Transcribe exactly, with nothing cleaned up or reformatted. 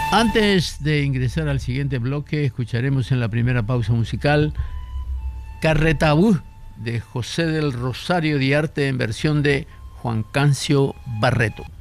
Antes de ingresar al siguiente bloque, escucharemos en la primera pausa musical Carretabú de José del Rosario Diarte en versión de Juan Cancio Barreto.